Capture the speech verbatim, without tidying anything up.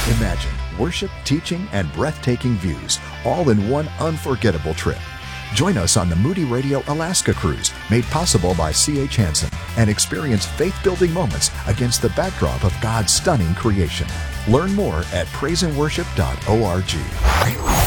Imagine worship, teaching, and breathtaking views all in one unforgettable trip. Join us on the Moody Radio Alaska Cruise, made possible by C H Hansen, and experience faith-building moments against the backdrop of God's stunning creation. Learn more at praise and worship dot org.